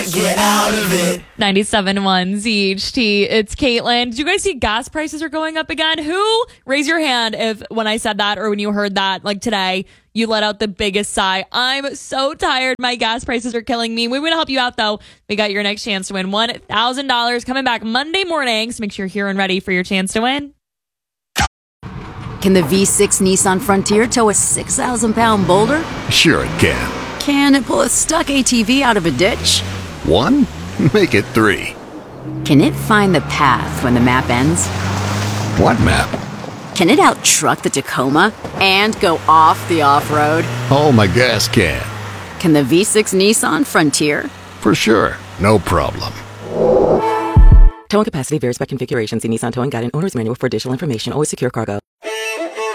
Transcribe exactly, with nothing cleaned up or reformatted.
Get out of it. ninety-seven point one Z H T. It's Caitlin. Did you guys see gas prices are going up again? Who? Raise your hand if when I said that or when you heard that, like today, you let out the biggest sigh. I'm so tired. My gas prices are killing me. We want to help you out, though. We got your next chance to win one thousand dollars coming back Monday morning. So make sure you're here and ready for your chance to win. Can the V six Nissan Frontier tow a six thousand pound boulder? Sure it can. Can it pull a stuck A T V out of a ditch? One? Make it three. Can it find the path when the map ends? What map? Can it out-truck the Tacoma and go off the off-road? Oh, my gas can. Can the V six Nissan Frontier? For sure. No problem. Towing capacity varies by configuration. See Nissan Towing Guide and Owner's Manual for additional information. Always secure cargo.